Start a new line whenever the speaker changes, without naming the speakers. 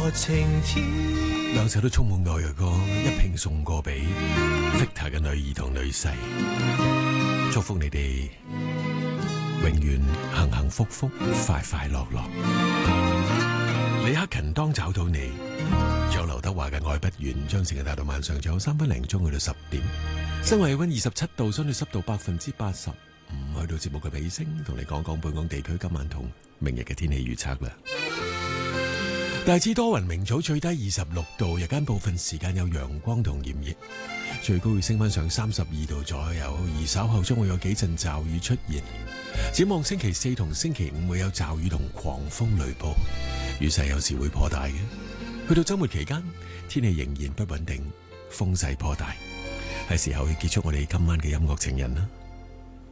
兩首都充滿愛嘅歌，一併送過俾 Victor 嘅女兒同女婿，祝福你哋永遠幸幸福福、快快樂樂。李克勤當找到你，仲有劉德華嘅愛不完，將成日帶到晚上，仲有3分零鐘去到10點。室外氣溫27度，相對濕度85%。去到節目嘅尾聲，同你講講本港地區今晚同明日嘅天氣預測啦。大致多雲，明早最低26度，日間部分時間有陽光同炎熱，最高會升翻上32度左右，而稍後將會有幾陣驟雨出現。展望星期4同星期5會有驟雨同狂風雷暴，雨勢有時會頗大嘅。去到周末期間，天氣仍然不穩定，風勢頗大，係時候去結束我哋今晚嘅音樂情人啦。